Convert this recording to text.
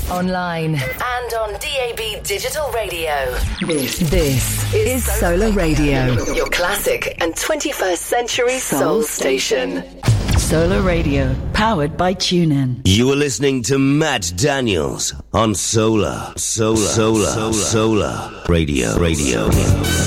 online, and on DAB Digital Radio. This is Solar Radio, your classic and 21st century soul station. Solar Radio, powered by TuneIn. You are listening to Matt Daniels on Solar Radio.